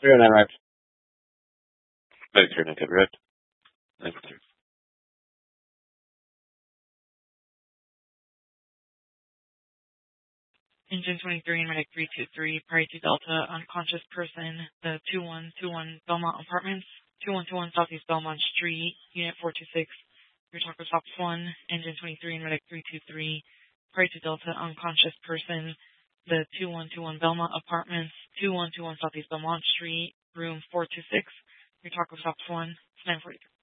309 right. Medic 309 right. 943. Engine 23 and Medic 323, prior to Delta, unconscious person, the 2121 Belmont Apartments, 2121 Southeast Belmont Street, Unit 426, your taco stops 1, Engine 23 and Medic 323, prior to Delta, unconscious person, the 2121 Belmont Apartments, 2121 Southeast Belmont Street, room 426, your taco stops 1, it's 943.